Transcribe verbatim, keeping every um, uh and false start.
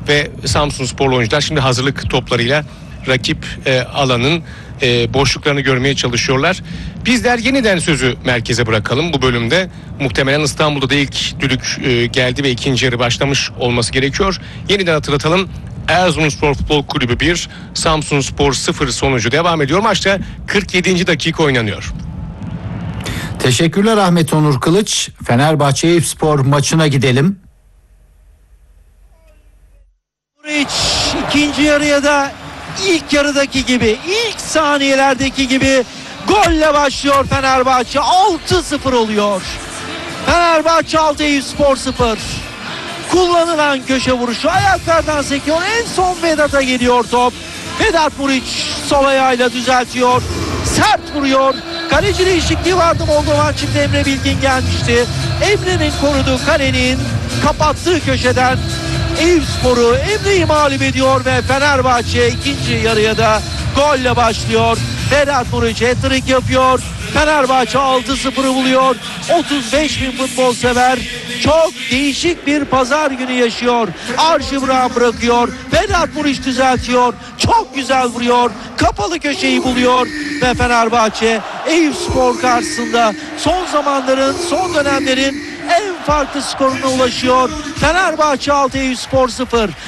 ve Samsunsporlu oyuncular şimdi hazırlık toplarıyla rakip e, alanın e, boşluklarını görmeye çalışıyorlar. Bizler yeniden sözü merkeze bırakalım bu bölümde. Muhtemelen İstanbul'da da ilk düdük e, geldi ve ikinci yarı başlamış olması gerekiyor. Yeniden hatırlatalım. Erzurumspor Futbol Kulübü bir, Samsunspor sıfır sonucu devam ediyor. Maçta kırk yedinci dakika oynanıyor. Teşekkürler Ahmet Onur Kılıç. Fenerbahçe Eyüpspor maçına gidelim. Muriç ikinci yarıya da ilk yarıdaki gibi, ilk saniyelerdeki gibi golle başlıyor Fenerbahçe. altı sıfır oluyor. Fenerbahçe altı, Eyüpspor sıfır. Kullanılan köşe vuruşu ayaklardan sekiyor. En son Vedat'a geliyor top. Vedat Muriç sol ayağıyla düzeltiyor. Sert vuruyor. Kaleci değişikliği vardı Moldovan çifti, Emre Bilgin gelmişti. Emre'nin koruduğu kalenin kapattığı köşeden Eyüpspor'u, Emre'yi mağlup ediyor ve Fenerbahçe ikinci yarıya da golle başlıyor. Vedat Muriç hat-trick yapıyor. Fenerbahçe altı sıfırı buluyor. otuz beş bin futbol sever çok değişik bir pazar günü yaşıyor. Arşi Burak'ı bırakıyor. Vedat Muriç düzeltiyor. Çok güzel vuruyor. Kapalı köşeyi buluyor ve Fenerbahçe Eyüpspor karşısında son zamanların, son dönemlerin en farklı skoruna ulaşıyor. Fenerbahçe altı, Eyüpspor sıfır.